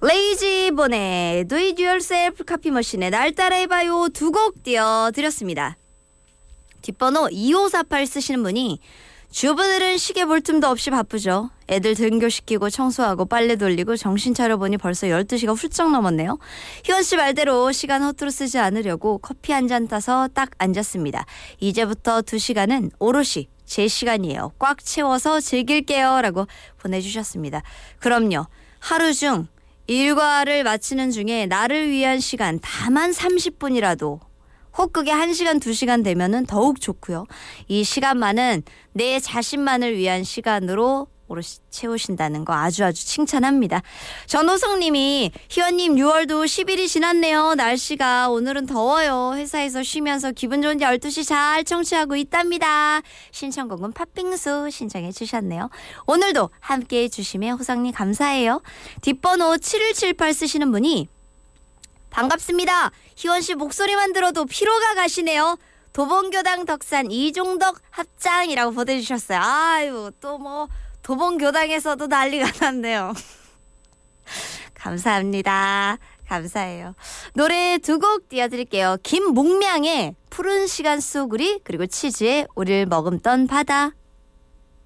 레이지본의 Do It Yourself 커피머신의 날 따라해봐요 두 곡 띄워드렸습니다. 뒷번호 2548 쓰시는 분이 주부들은 시계 볼 틈도 없이 바쁘죠. 애들 등교시키고 청소하고 빨래 돌리고 정신 차려보니 벌써 12시가 훌쩍 넘었네요. 희원 씨 말대로 시간 허투루 쓰지 않으려고 커피 한 잔 따서 딱 앉았습니다. 이제부터 2시간은 오롯이 제 시간이에요. 꽉 채워서 즐길게요 라고 보내주셨습니다. 그럼요. 하루 중 일과를 마치는 중에 나를 위한 시간 다만 30분이라도 혹 그게 1시간 2시간 되면은 더욱 좋고요. 이 시간만은 내 자신만을 위한 시간으로 오롯이 채우신다는 거 아주 칭찬합니다. 전호성님이 희원님 6월도 10일이 지났네요. 날씨가 오늘은 더워요. 회사에서 쉬면서 기분 좋은 12시 잘 청취하고 있답니다. 신청곡은 팥빙수 신청해 주셨네요. 오늘도 함께해 주심에 호성님 감사해요. 뒷번호 7178 쓰시는 분이 반갑습니다. 희원씨 목소리만 들어도 피로가 가시네요. 도봉교당 덕산 이종덕 합장이라고 보내주셨어요. 아유 또 뭐 도봉교당에서도 난리가 났네요. 감사합니다. 감사해요. 노래 두 곡 띄워드릴게요. 김목명의 푸른 시간 쏘구리 그리고 치즈의 우릴 머금던 바다.